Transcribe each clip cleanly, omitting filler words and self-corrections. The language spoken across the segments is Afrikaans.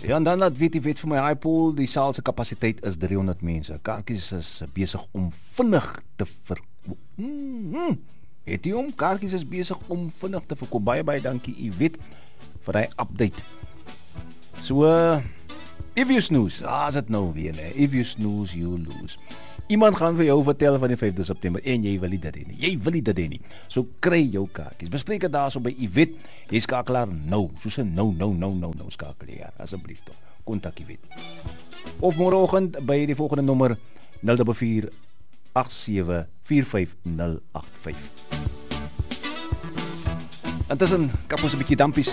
Ja, en dan laat weet vir my iPool, die saal se kapasiteit is 300 mense. Kaartjies is besig om vinnig te verkoop. Het jy hom? Kaartjies is besig om vinnig te verkoop. Baie dankie, Iwet, vir die update. So, if you snooze, is dit nou weer, né? If you snooze, you lose. Iemand gaan vir jou vertel van die 5de September en jy wil nie dit hê nie. So kry jou kaartjies. Bespreek dit daarso by Iwet. Jy skakel haar nou. Soos 'n nou skakel jy. Asseblief tog. Kontak Iwet. Of môreoggend by die volgende nommer 044 87 45085. Intussen kap ons 'n bietjie dampies.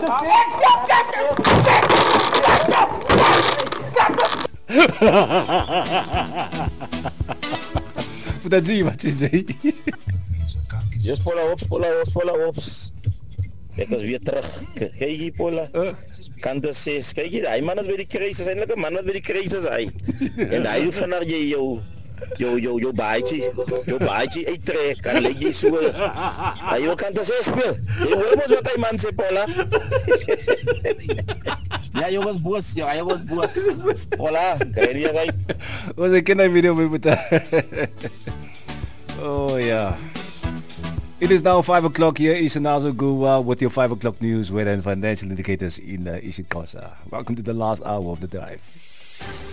Wat jy sê? Yes, Pola, ops. Ek is weer terug. Kyk hier, Pola. Kante 6. Kyk hier, hy man is by die crisis, eintlik 'n man wat by die crisis hy. En hy hoef vanaf jy jou baadjie uittrek, kan lê jy so. Hy wil kante 6 speel. Jy hoor mos wat hy man sê, Pola. Ja, jy was boos. Pola, kry jy hy? Ons ken hy video met met. Oh yeah. It is now 5 o'clock here. Isanazo Guwa with your 5 o'clock news, weather and financial indicators in isiXhosa. Welcome to the last hour of the drive.